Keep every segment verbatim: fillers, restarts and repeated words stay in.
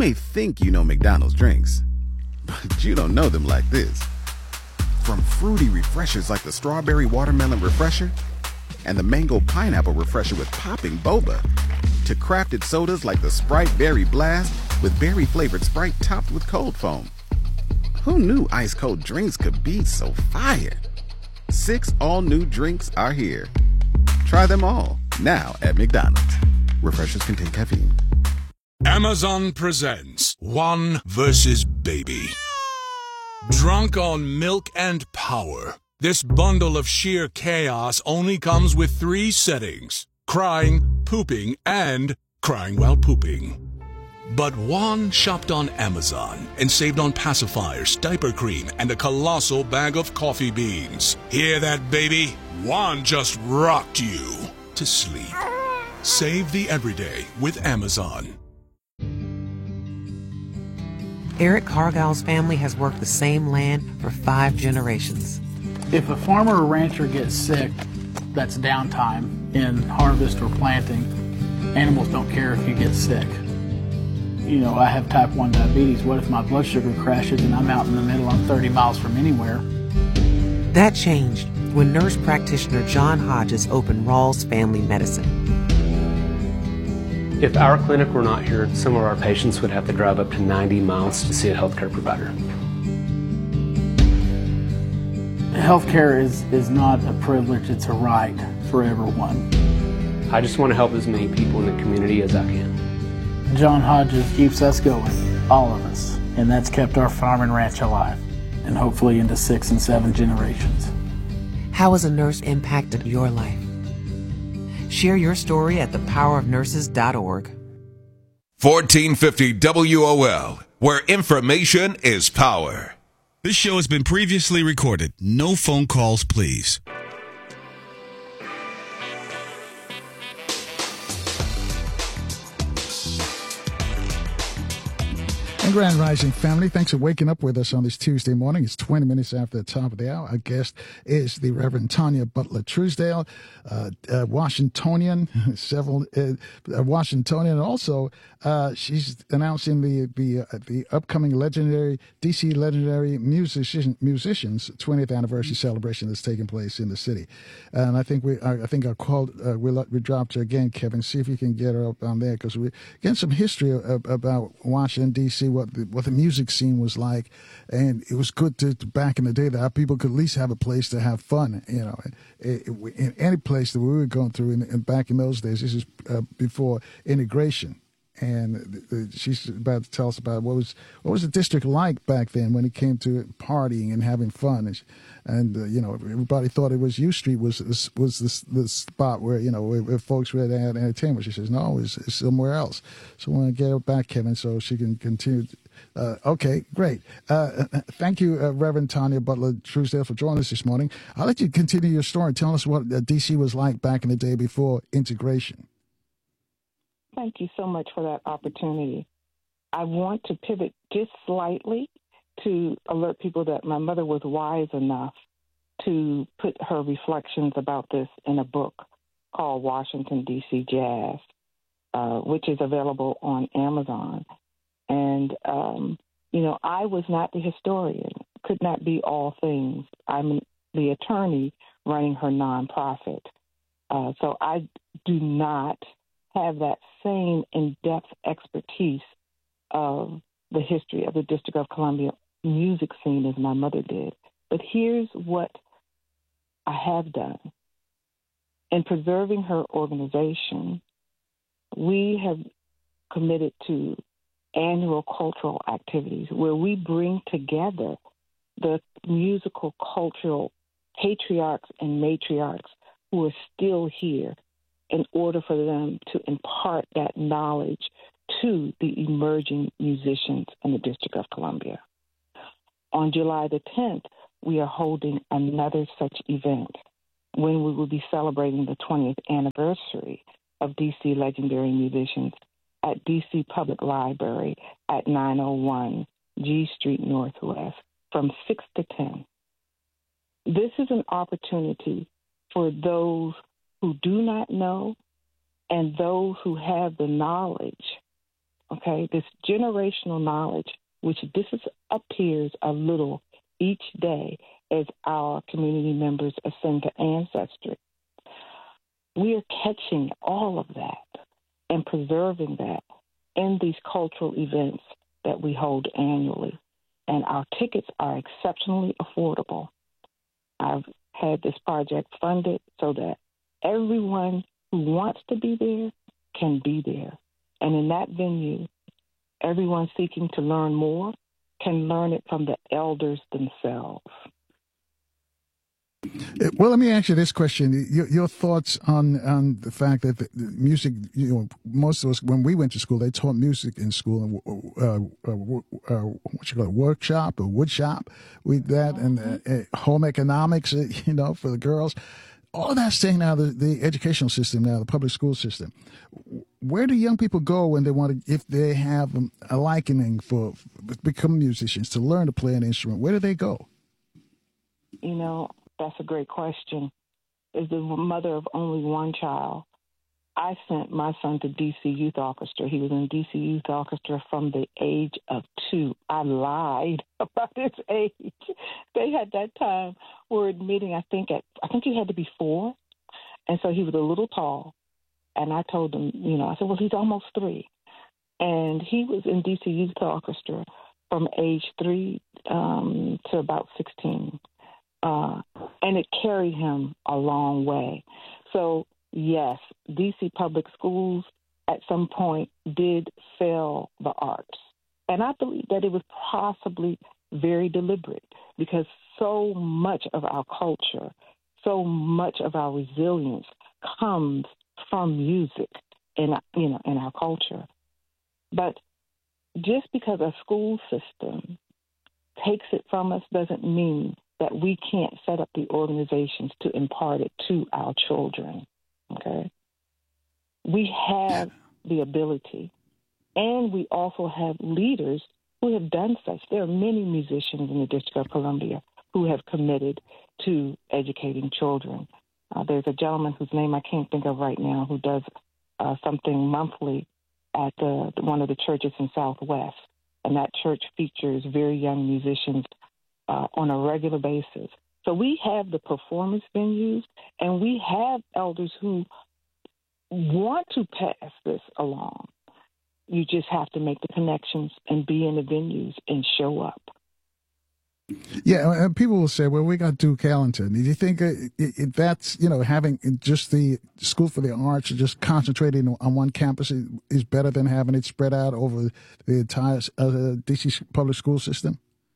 may think you know McDonald's drinks, but you don't know them like this. From fruity refreshers like the Strawberry Watermelon Refresher and the Mango Pineapple Refresher with popping boba, to crafted sodas like the Sprite Berry Blast with berry-flavored Sprite topped with cold foam. Who knew ice-cold drinks could be so fire? Six all-new drinks are here. Try them all, now at McDonald's. Refreshers contain caffeine. Amazon presents One versus Baby. Drunk on milk and power, this bundle of sheer chaos only comes with three settings: crying, pooping, and crying while pooping. But Juan shopped on Amazon and saved on pacifiers, diaper cream, and a colossal bag of coffee beans. Hear that, baby? Juan just rocked you to sleep. Save the everyday with Amazon. Eric Cargill's family has worked the same land for five generations. If a farmer or rancher gets sick, that's downtime in harvest or planting. Animals don't care if you get sick. You know, I have type one diabetes. What if my blood sugar crashes and I'm out in the middle, I'm thirty miles from anywhere? That changed when nurse practitioner John Hodges opened Rawls Family Medicine. If our clinic were not here, some of our patients would have to drive up to ninety miles to see a healthcare provider. Healthcare is, is not a privilege, it's a right for everyone. I just want to help as many people in the community as I can. John Hodges keeps us going, all of us, and that's kept our farm and ranch alive, and hopefully into six and seven generations. How has a nurse impacted your life? Share your story at the power of nurses dot org. fourteen fifty W O L, where information is power. This show has been previously recorded. No phone calls, please. And Grand Rising family, thanks for waking up with us on this Tuesday morning. It's twenty minutes after the top of the hour. Our guest is the Reverend Tanya Butler Truesdale, uh, uh, Washingtonian, several uh, uh, Washingtonian. And also, uh, she's announcing the the uh, the upcoming legendary D C legendary musician musicians twentieth anniversary celebration that's taking place in the city. And I think we I, I think I called uh, we we dropped her again, Kevin. See if you can get her up on there, because we're getting some history of, about Washington D C. What the, what the music scene was like, and it was good to, to back in the day that people could at least have a place to have fun. You know, it, it, in any place that we were going through, in, in back in those days, this is uh, before integration. And uh, she's about to tell us about what was what was the district like back then when it came to partying and having fun. And, and uh, you know, everybody thought it was U Street was was the, the spot where, you know, where, where folks were at entertainment. She says, no, it's, it's somewhere else. So I want to get her back, Kevin, so she can continue. Uh, okay, great. Uh, thank you, uh, Reverend Tanya Butler Truesdale, for joining us this morning. I'll let you continue your story and tell us what uh, D C was like back in the day before integration. Thank you so much for that opportunity. I want to pivot just slightly to alert people that my mother was wise enough to put her reflections about this in a book called Washington, D C Jazz, uh, which is available on Amazon. And, um, you know, I was not the historian, could not be all things. I'm the attorney running her nonprofit. Uh, so I do not have that same in-depth expertise of the history of the District of Columbia music scene as my mother did. But here's what I have done. In preserving her organization, we have committed to annual cultural activities where we bring together the musical, cultural patriarchs and matriarchs who are still here in order for them to impart that knowledge to the emerging musicians in the District of Columbia. On July the tenth, we are holding another such event when we will be celebrating the twentieth anniversary of D C Legendary Musicians at D C Public Library at nine oh one G Street Northwest from six to ten. This is an opportunity for those who do not know and those who have the knowledge okay, this generational knowledge, which disappears a little each day as our community members ascend to ancestry. We are catching all of that and preserving that in these cultural events that we hold annually. And our tickets are exceptionally affordable. I've had this project funded so that everyone who wants to be there can be there. And in that venue, everyone seeking to learn more can learn it from the elders themselves. Well, let me ask you this question: your, your thoughts on on the fact that the, the music, you know, most of us when we went to school, they taught music in school, uh, uh, uh, what you call it, workshop or wood shop with that, and uh, uh, home economics, uh, you know, for the girls. All of that's staying out of the, the educational system now, the public school system. Where do young people go when they want to, if they have a likening for, for become musicians, to learn to play an instrument? Where do they go? You know, that's a great question. As the mother of only one child, I sent my son to D C Youth Orchestra. He was in D C Youth Orchestra from the age of two. I lied about his age. They had that time were admitting, I think at I think he had to be four, and so he was a little tall. And I told him, you know, I said, well, he's almost three, and he was in D C Youth Orchestra from age three um, to about sixteen, uh, and it carried him a long way. So. Yes, D C public schools at some point did fail the arts. And I believe that it was possibly very deliberate because so much of our culture, so much of our resilience comes from music in, you know, in our culture. But just because a school system takes it from us doesn't mean that we can't set up the organizations to impart it to our children. Okay, we have the ability, and we also have leaders who have done such. There are many musicians in the District of Columbia who have committed to educating children. Uh, there's a gentleman whose name I can't think of right now who does uh, something monthly at the, one of the churches in Southwest, and that church features very young musicians uh, on a regular basis. So we have the performance venues, and we have elders who want to pass this along. You just have to make the connections and be in the venues and show up. Yeah, and people will say, well, we got Duke Ellington. Do you think it, it, that's, you know, having just the School for the Arts, just concentrating on one campus is, is better than having it spread out over the entire uh, D C public school system?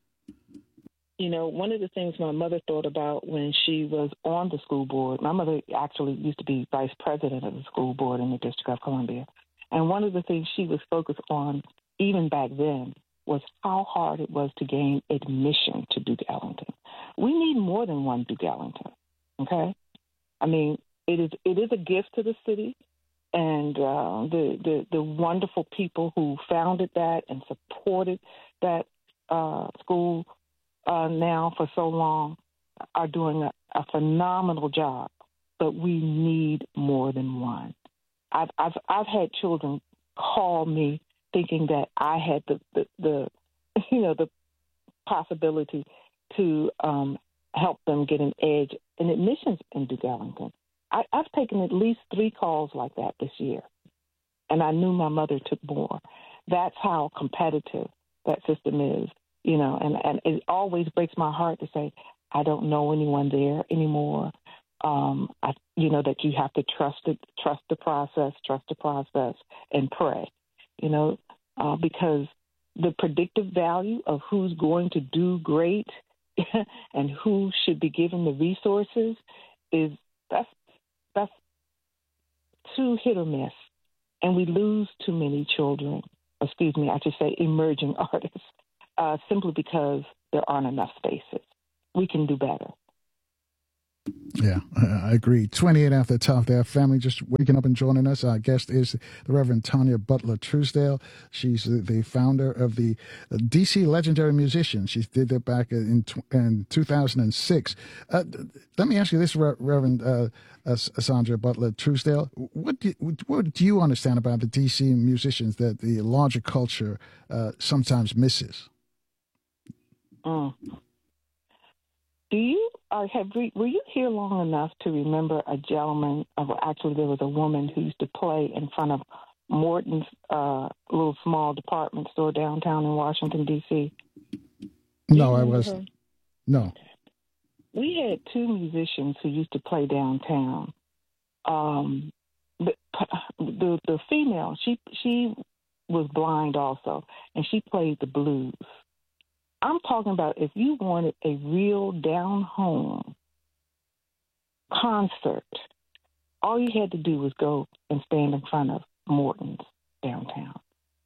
You know, one of the things my mother thought about when she was on the school board, my mother actually used to be vice president of the school board in the District of Columbia. And one of the things she was focused on, even back then, was how hard it was to gain admission to Duke Ellington. We need more than one Duke Ellington, okay? I mean, it is it is a gift to the city, and uh, the, the, the wonderful people who founded that and supported that uh, school Uh, now for so long are doing a, a phenomenal job, but we need more than one. I've I've I've had children call me thinking that I had the the, the you know the possibility to um, help them get an edge in admissions in Duke Ellington. I, I've taken at least three calls like that this year, and I knew my mother took more. That's how competitive that system is. You know, and, and it always breaks my heart to say, I don't know anyone there anymore. Um, I, you know, that you have to trust it, trust the process, trust the process, and pray, you know, uh, because the predictive value of who's going to do great and who should be given the resources is that's, that's too hit or miss. And we lose too many children, excuse me, I should say emerging artists. Uh, simply because there aren't enough spaces. We can do better. Yeah, I agree. twenty-eight after the top there. Family just waking up and joining us. Our guest is the Reverend Tanya Butler Truesdale. She's the founder of the D C Legendary Musicians. She did that back in in two thousand six. Uh, let me ask you this, Reverend uh, uh, Sandra Butler Truesdale. What do, you, what do you understand about the D C musicians that the larger culture uh, sometimes misses? Mm. Do you uh, have were you here long enough to remember a gentleman? Uh, actually, there was a woman who used to play in front of Morton's uh, little small department store downtown in Washington D C. No, I was her? no. We had two musicians who used to play downtown. Um, the, the the female, she she was blind also, and she played the blues. I'm talking about if you wanted a real down-home concert, all you had to do was go and stand in front of Morton's downtown.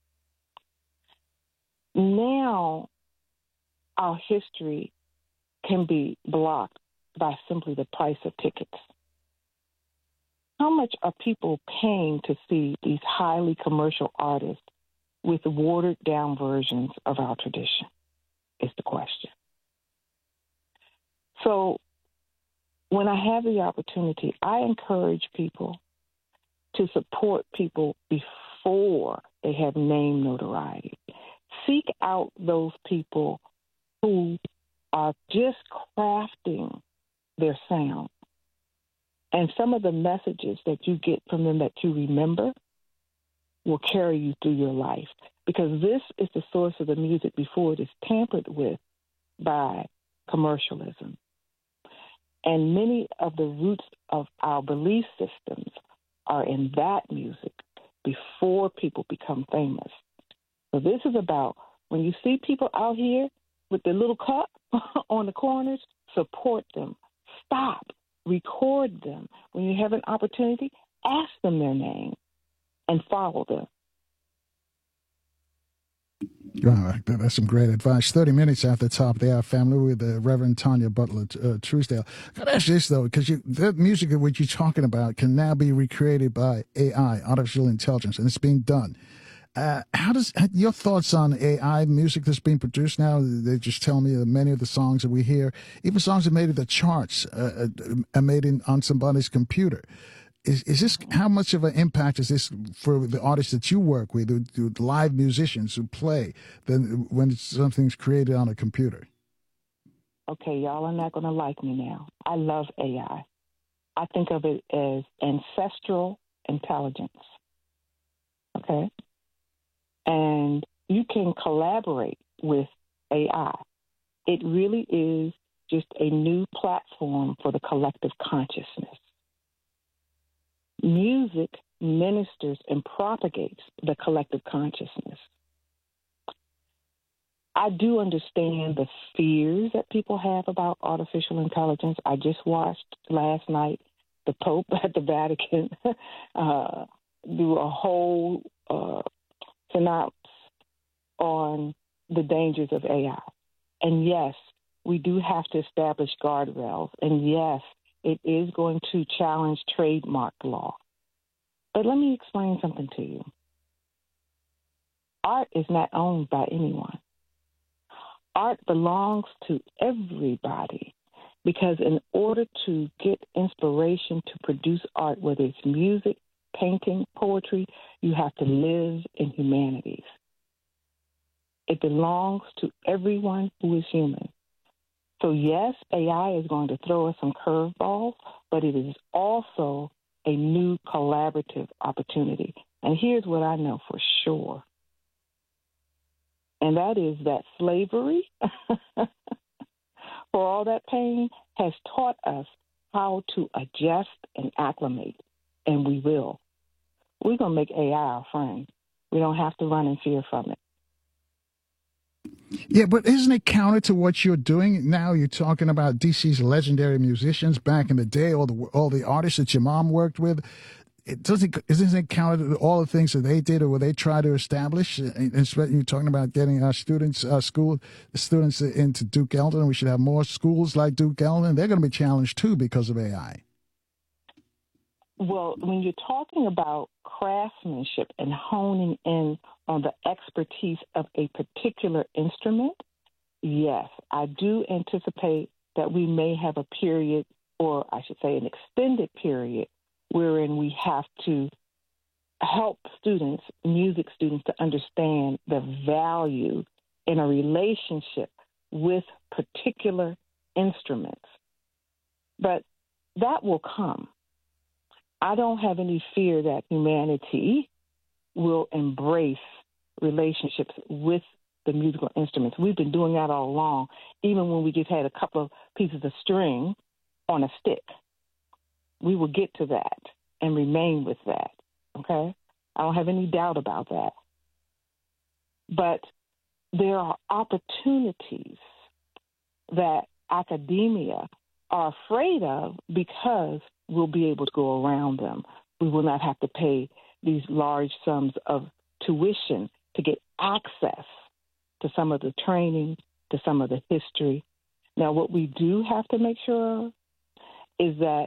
Now, our history can be blocked by simply the price of tickets. How much are people paying to see these highly commercial artists with watered-down versions of our tradition? Is the question. So when I have the opportunity, I encourage people to support people before they have name notoriety. Seek out those people who are just crafting their sound. And some of the messages that you get from them that you remember will carry you through your life. Because this is the source of the music before it is tampered with by commercialism. And many of the roots of our belief systems are in that music before people become famous. So this is about when you see people out here with their little cup on the corners, support them. Stop. Record them. When you have an opportunity, ask them their name and follow them. Oh, that's some great advice. thirty minutes after the top of the hour, family, with the Reverend Tanya Butler uh, Truesdale. Got to ask this, though, because the music of which you're talking about can now be recreated by A I, artificial intelligence, and it's being done. Uh, how does your thoughts on A I music that's being produced now? They just tell me that many of the songs that we hear, even songs that made it the charts, uh, are made in, on somebody's computer. Is is this, how much of an impact is this for the artists that you work with, the, the live musicians who play, than when something's created on a computer? Okay, y'all are not going to like me now. I love A I. I think of it as ancestral intelligence. Okay? And you can collaborate with A I. It really is just a new platform for the collective consciousness. Music ministers and propagates the collective consciousness. I do understand the fears that people have about artificial intelligence. I just watched last night the Pope at the Vatican uh, do a whole uh, synopsis on the dangers of A I. And yes, we do have to establish guardrails. And yes, it is going to challenge trademark law. But let me explain something to you. Art is not owned by anyone. Art belongs to everybody, because in order to get inspiration to produce art, whether it's music, painting, poetry, you have to live in humanities. It belongs to everyone who is human. So yes, A I is going to throw us some curveballs, but it is also a new collaborative opportunity. And here's what I know for sure. And that is that slavery, for all that pain, has taught us how to adjust and acclimate, and we will. We're going to make A I our friend. We don't have to run in fear from it. Yeah, but isn't it counter to what you're doing now? You're talking about D C's legendary musicians back in the day, all the all the artists that your mom worked with. it doesn't, isn't it counted all the things that they did or what they try to establish? And you're talking about getting our students, our school students into Duke Ellington. We should have more schools like Duke Ellington. They're going to be challenged too because of A I. Well, when you're talking about craftsmanship and honing in on the expertise of a particular instrument, yes, I do anticipate that we may have a period, or I should say an extended period, wherein we have to help students, music students, to understand the value in a relationship with particular instruments. But that will come. I don't have any fear that humanity will embrace relationships with the musical instruments. We've been doing that all along, even when we just had a couple of pieces of string on a stick. We will get to that and remain with that, okay? I don't have any doubt about that. But there are opportunities that academia are afraid of because we'll be able to go around them. We will not have to pay these large sums of tuition to get access to some of the training, to some of the history. Now, what we do have to make sure of is that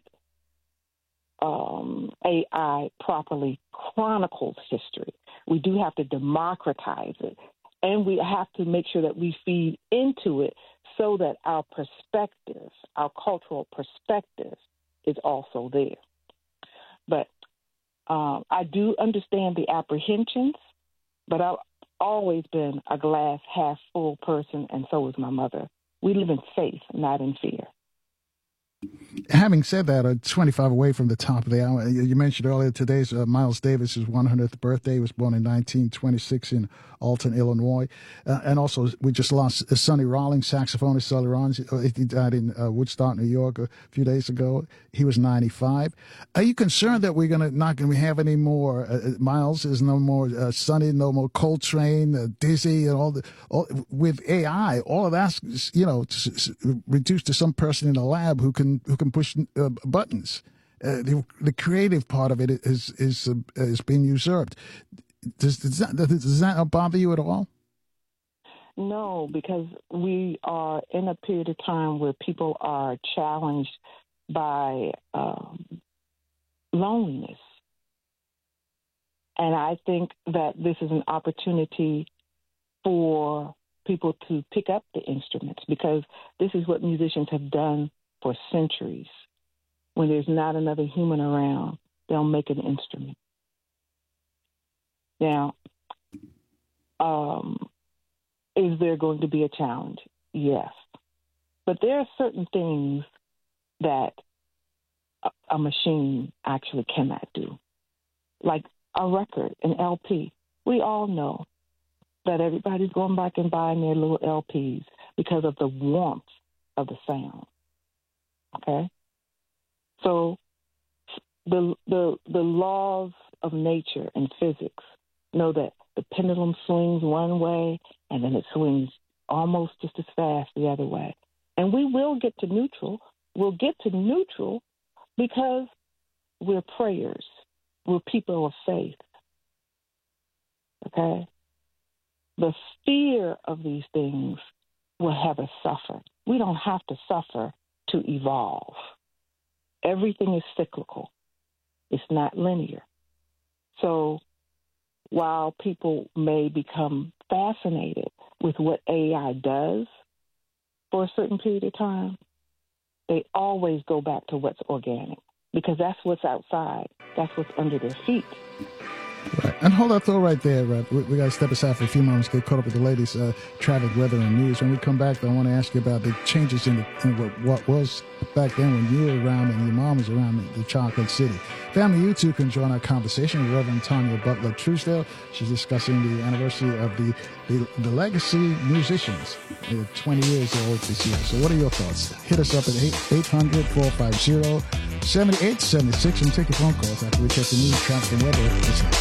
um, A I properly chronicles history. We do have to democratize it, and we have to make sure that we feed into it so that our perspective, our cultural perspective, is also there. But um, I do understand the apprehensions, but I've always been a glass half full person, and so is my mother. We live in faith, not in fear. Having said that, uh, twenty-five away from the top of the hour, you mentioned earlier today's uh, Miles Davis's one hundredth birthday. He was born in nineteen twenty-six in Alton, Illinois. Uh, and also, we just lost uh, Sonny Rollins, saxophonist Sonny Rollins. He died in uh, Woodstock, New York a few days ago. He was ninety-five. Are you concerned that we're gonna not going to have any more uh, Miles? There's no more uh, Sonny, no more Coltrane, uh, Dizzy, and all the all, with A I. All of that's, you know, reduced to some person in a lab who can who can push uh, buttons. Uh, the, the creative part of it is is uh, is being usurped. Does, does that does that not bother you at all? No, because we are in a period of time where people are challenged by um, loneliness, and I think that this is an opportunity for people to pick up the instruments, because this is what musicians have done for centuries. When there's not another human around, they'll make an instrument. Now, um, is there going to be a challenge? Yes. But there are certain things that a, a machine actually cannot do. Like a record, an L P. We all know that everybody's going back and buying their little L Ps because of the warmth of the sound. Okay? So the the the laws of nature and physics know that the pendulum swings one way and then it swings almost just as fast the other way. And we will get to neutral. We'll get to neutral because we're prayers. We're people of faith. Okay? The fear of these things will have us suffer. We don't have to suffer to evolve. Everything is cyclical. It's not linear. So while people may become fascinated with what A I does for a certain period of time, they always go back to what's organic, because that's what's outside. That's what's under their feet. Right. And hold that thought right there, Rev. We, we got to step aside for a few moments, get caught up with the latest uh, traffic, weather, and news. When we come back, though, I want to ask you about the changes in, the, in what, what was back then when you were around and your mom was around the, the Chocolate City. Family, you too can join our conversation with Reverend Tanya Butler Truesdale. She's discussing the anniversary of the, the, the Legacy Musicians, uh, twenty years old this year. So what are your thoughts? Hit us up at eight hundred, four five zero, seven eight seven six and take your phone calls after we check the news, traffic, and weather.